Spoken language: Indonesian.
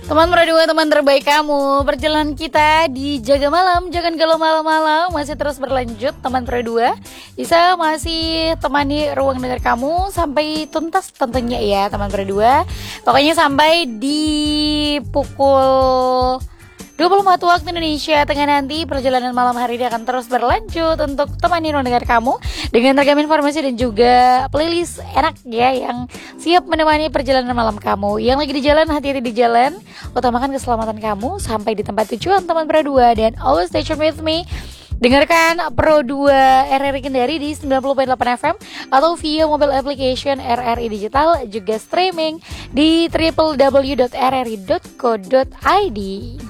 Teman berdua, teman terbaik kamu. Perjalanan kita di Jaga Malam, jangan galau malam-malam, masih terus berlanjut. Teman berdua bisa masih temani ruang dengar kamu sampai tuntas tentunya ya teman berdua. Pokoknya sampai di pukul 24 waktu Indonesia Tengah nanti. Perjalanan malam hari ini akan terus berlanjut untuk temani ruang dengar kamu dengan ragam informasi dan juga playlist enak ya, yang siap menemani perjalanan malam kamu. Yang lagi di jalan, hati-hati di jalan, utamakan keselamatan kamu sampai di tempat tujuan teman berdua. Dan always stay tuned with me. Dengarkan Pro 2 RRI Kendari di 90.8 FM atau via mobile application RRI Digital, juga streaming di www.rri.co.id.